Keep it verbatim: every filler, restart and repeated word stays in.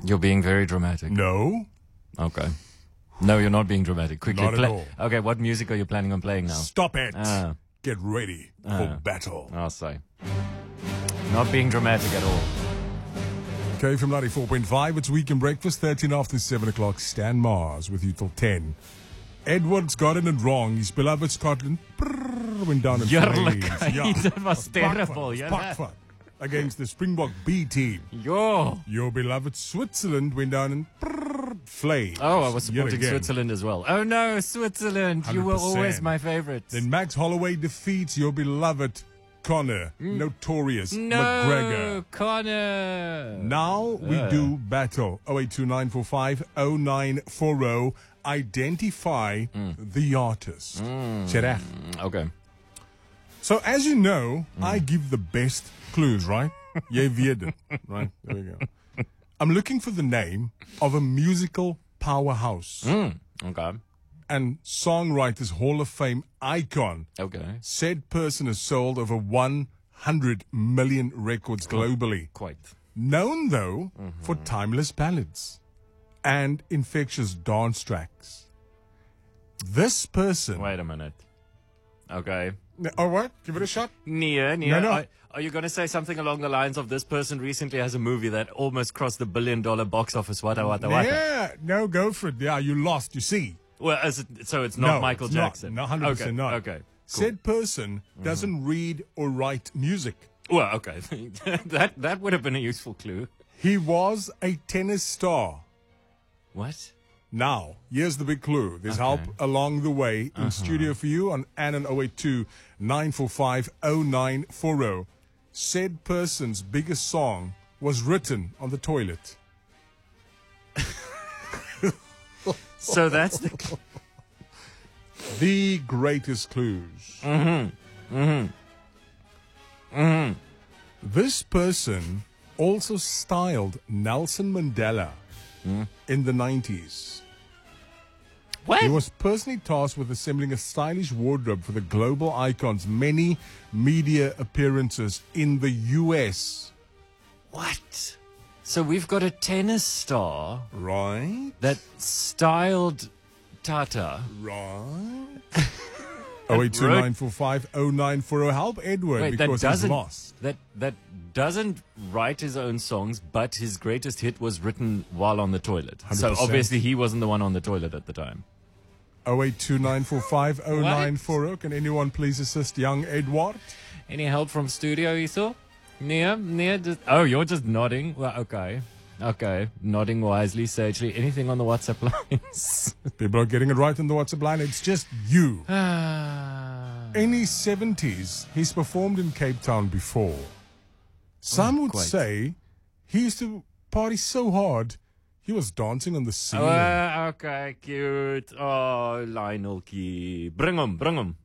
You're being very dramatic. No. Okay. No, you're not being dramatic. Quickly. Not at play- all. Okay, what music are you planning on playing now? Stop it. Ah. Get ready for battle. I'll say. Not being dramatic at all. Okay, from ninety-four point five, it's Weekend Breakfast, thirteen after seven o'clock. Stan Mars with you till ten. Edward's got it wrong. His beloved Scotland brrr, went down in Heerlijk. flames. That was terrible. Pakvat, Yeah. Pakvat against the Springbok B team. Yo. Your beloved Switzerland went down in brrr, flames. Oh, I was yet supporting again. Switzerland as well. Oh no, Switzerland. You were one hundred percent. always my favorite. Then Max Holloway defeats your beloved Conor, Notorious McGregor. No, Connor. Now we Uh. do battle. oh eight two nine four five oh nine four oh. Identify the artist. Sheref. Okay. So as you know, I give the best clues, right? Jy weet dit. Right, there we go. I'm looking for the name of a musical powerhouse Mm. Okay. and songwriters Hall of Fame icon. Okay. Said person has sold over one hundred million records globally. Quite. Known, though, for timeless ballads and infectious dance tracks. This person... Wait a minute. Okay. Oh, what? Give it a shot. Nia, Nia, No, no. Are, are you going to say something along the lines of this person recently has a movie that almost crossed the billion dollar box office? Wata, wata, wata. Yeah, no, go for it. Yeah, you lost, you see. Well, is it, so it's not No, Michael it's not. Jackson? No, one hundred percent okay. not. Okay. Cool. Said person doesn't read or write music. Well, okay. that, that would have been a useful clue. He was a tennis star. What? Now, here's the big clue. There's Okay. help along the way in studio for you on Annan oh eight two nine four five oh nine four oh. Said person's biggest song was written on the toilet. So that's the... Cl- The greatest clues. mm-hmm. Mm-hmm. Mm-hmm. This person also styled Nelson Mandela in the nineties. What? He was personally tasked with assembling a stylish wardrobe for the global icon's many media appearances in the U S. What? So we've got a tennis star Right? that styled Tata. Right. oh eight two nine four five oh nine four oh. Help Edward Wait, that because he's doesn't lost. that that doesn't write his own songs, but his greatest hit was written while on the toilet. one hundred So percent. obviously he wasn't the one on the toilet at the time. oh eight two nine four five oh nine four oh. Can anyone please assist young Edward? Any help from studio, you thought? Nia, Nia, just oh, you're just nodding. Well, okay, okay, nodding wisely, sagely. Anything on the WhatsApp lines? People are getting it right on the WhatsApp line. It's just you. Ah. In his seventies, he's performed in Cape Town before. Some Oh, would quite. say he used to party so hard he was dancing on the ceiling. Uh, okay, cute. Oh, Lionel Key. Bring him, bring him.